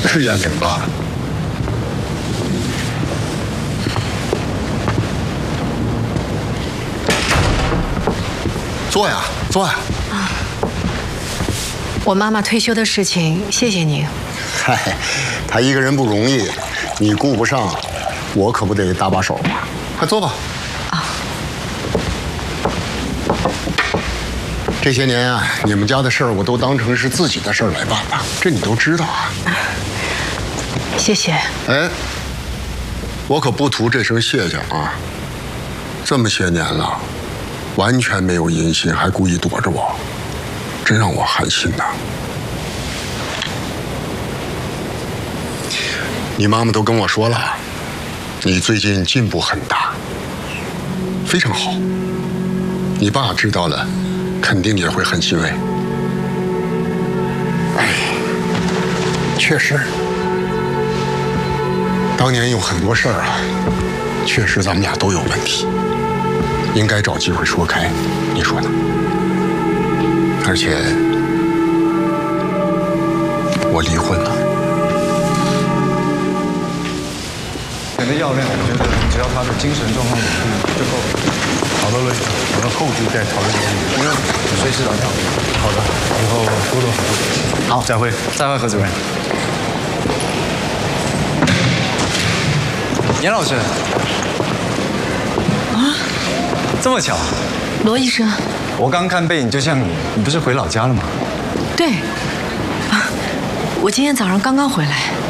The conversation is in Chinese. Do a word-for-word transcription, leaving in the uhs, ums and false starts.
是严明吧？坐呀，坐呀。啊， 我妈妈退休的事情，谢谢您。 嗨，她一个人不容易，你顾不上，我可不得搭把手啊。快坐吧。啊。这些年啊，你们家的事儿我都当成是自己的事儿来办了，这你都知道啊。 谢谢。 哎，我可不图这声谢谢啊。这么些年了。 完全没有音信，还故意躲着我，真让我寒心呐！你妈妈都跟我说了，你最近进步很大，非常好。你爸知道了，肯定也会很欣慰。哎，确实，当年有很多事儿啊，确实咱们俩都有问题。 应该找机会说开，你说呢？而且我离婚了。 人的药量，我觉得只要他的精神状况稳定就够了。好的，雷，我们后续再讨论这个问题。不用，随时打电话。好的，以后多多合作。好，再会，再会，何主任。严老师。啊。 这么巧， 罗医生， 我刚看背影就像你，你不是回老家了吗？ 对，啊，我今天早上刚刚回来。